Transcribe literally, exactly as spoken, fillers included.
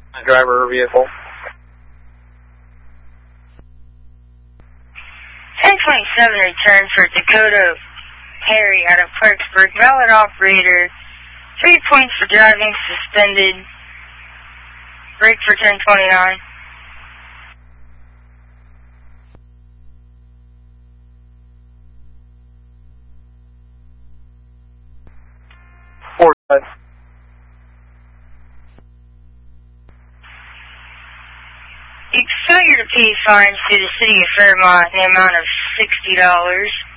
driver or vehicle. ten twenty-seven return for Dakota Harry out of Clarksburg. Valid operator. Three points for driving, suspended. Break for ten twenty-nine. Four five. Failure to pay fines to the city of Fairmont in the amount of sixty dollars.